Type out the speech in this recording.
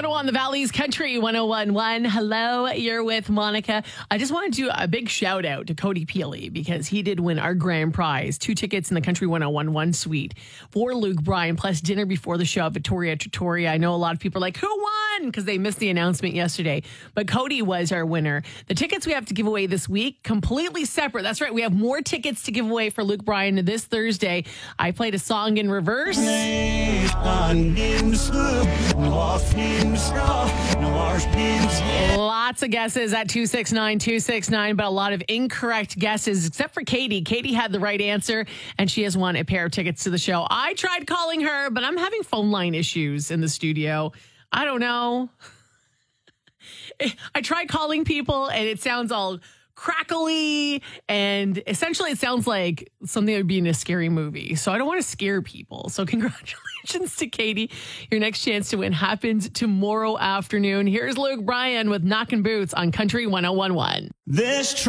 Toronto on the Valley's Country 101.1. Hello, you're with Monica. I just want to do a big shout out to Cody Peely because he did win our grand prize. 2 tickets in the Country 101.1 suite for Luke Bryan, plus dinner before the show at Victoria Trattoria. I know a lot of people are like, who won? Because they missed the announcement yesterday. But Cody was our winner. The tickets we have to give away this week, completely separate. That's right. We have more tickets to give away for Luke Bryan this Thursday. I played a song in reverse. Lots of guesses at 269-269, but a lot of incorrect guesses, except for Katie. Katie had the right answer, and she has won a pair of tickets to the show. I tried calling her, but I'm having phone line issues in the studio. I don't know. I tried calling people, and it sounds all crackly, and essentially it sounds like something that would be in a scary movie. So I don't want to scare people. So congratulations to Katie. Your next chance to win happens tomorrow afternoon. Here's Luke Bryan with Knockin' Boots on Country 101.1.